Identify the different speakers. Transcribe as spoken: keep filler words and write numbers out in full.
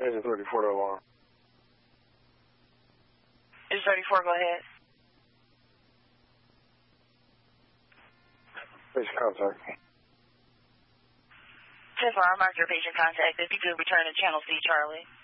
Speaker 1: Agent thirty-four, the alarm.
Speaker 2: Agent thirty-four, go ahead.
Speaker 1: Patient contact.
Speaker 2: ten four, I'll mark your patient contact. If you could return to channel C, Charlie.